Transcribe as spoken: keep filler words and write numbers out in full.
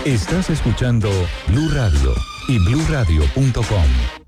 Estás escuchando Blue Radio y blue radio punto com,